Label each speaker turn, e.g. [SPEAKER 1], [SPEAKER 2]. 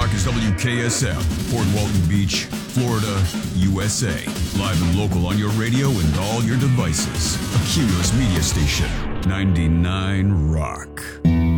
[SPEAKER 1] Rock is WKSM, Port Walton Beach, Florida, USA. Live and local on your radio and all your devices. A Cumulus Media Station, 99 Rock.